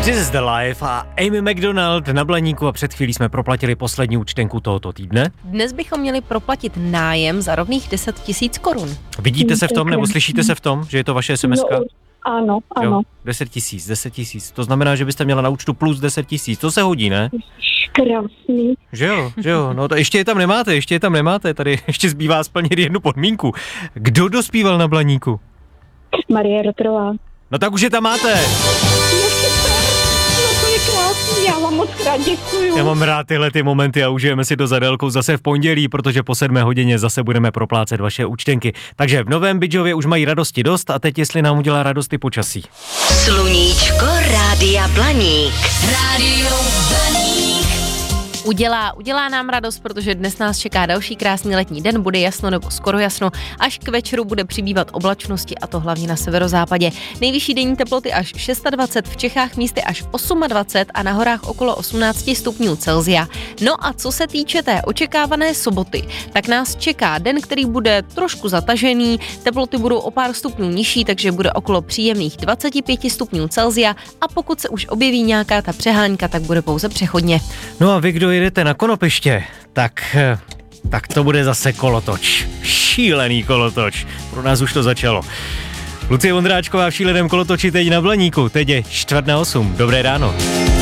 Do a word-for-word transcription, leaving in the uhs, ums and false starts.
This is the life a Amy McDonald na Blaníku a před chvílí jsme proplatili poslední účtenku tohoto týdne. Dnes bychom měli proplatit nájem za rovných deset tisíc korun. Vidíte se v tom, nebo slyšíte se v tom, že je to vaše es em eska? No, ano, ano. Jo, deset tisíc, deset tisíc. To znamená, že byste měla na účtu plus deset tisíc. To se hodí, ne? Krásný. Že jo, že jo. No to ještě je tam nemáte, ještě je tam nemáte. Tady ještě zbývá splnit jednu podmínku. Kdo dospíval na Blaníku? Marie Rotrová. No tak už je tam máte. No to je krásný, já vám moc krát děkuju. Já mám rád tyhle ty momenty a užijeme si to za délkou zase v pondělí, protože po sedmé hodině zase budeme proplácet vaše účtenky. Takže v Novém Bydžově už mají radosti dost a teď jestli nám udělá radosti počasí. Sluníčko Rádia Blaník. Rádio Blaník. Udělá, udělá nám radost, protože dnes nás čeká další krásný letní den, bude jasno nebo skoro jasno, až k večeru bude přibývat oblačnosti a to hlavně na severozápadě. Nejvyšší denní teploty až dvacet šest, v Čechách místy až dvacet osm a na horách okolo osmnáct stupňů Celsia. No a co se týče té očekávané soboty, tak nás čeká den, který bude trošku zatažený, teploty budou o pár stupňů nižší, takže bude okolo příjemných dvacet pět stupňů Celsia a pokud se už objeví nějaká ta přehánka, tak bude pouze přechodně. No a vy, kdo jedete na Konopiště, tak, tak to bude zase kolotoč. Šílený kolotoč. Pro nás už to začalo. Lucie Vondráčková v šíleném kolotoči teď na Blaníku. Teď je čtvrt na osm. Dobré ráno.